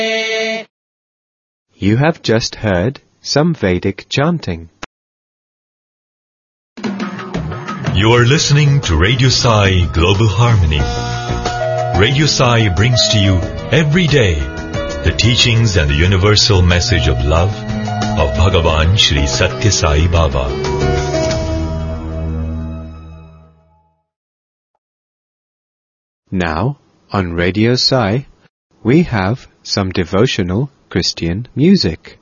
You have just heard some Vedic chanting. You are listening to Radio Sai Global Harmony. Radio Sai brings to you every day the teachings and the universal message of love of Bhagavan Shri Satya Sai Baba. Now, on Radio Sai, we have some devotional Christian music.